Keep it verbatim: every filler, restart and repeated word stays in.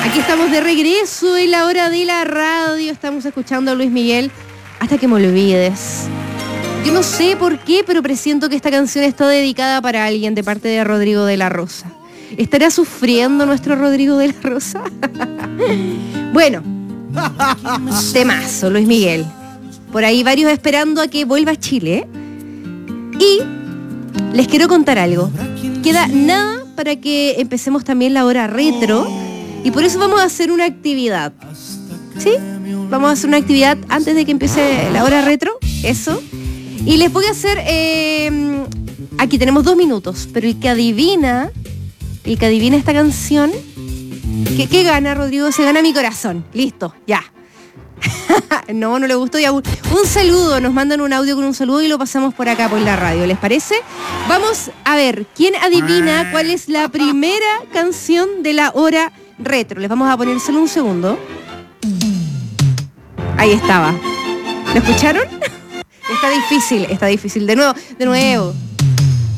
Aquí estamos de regreso en la hora de la radio. Estamos escuchando a Luis Miguel hasta que me olvides. Yo no sé por qué, pero presiento que esta canción está dedicada para alguien de parte de Rodrigo de la Rosa. ¿Estará sufriendo nuestro Rodrigo de la Rosa? Bueno, temazo, Luis Miguel. Por ahí varios esperando a que vuelva a Chile. Y les quiero contar algo. Queda nada para que empecemos también la hora retro. Y por eso vamos a hacer una actividad. ¿Sí? Vamos a hacer una actividad antes de que empiece la hora retro. Eso. Y les voy a hacer... Eh, aquí tenemos dos minutos. Pero el que adivina... El que adivina esta canción... ¿Qué, qué gana, Rodrigo? Se gana mi corazón. Listo, ya. No, no le gustó. Ya. Un, un saludo. Nos mandan un audio con un saludo y lo pasamos por acá, por la radio. ¿Les parece? Vamos a ver. ¿Quién adivina cuál es la primera canción de la hora retro? Les vamos a poner solo un segundo. Ahí estaba. ¿Lo escucharon? Está difícil, está difícil. De nuevo, de nuevo.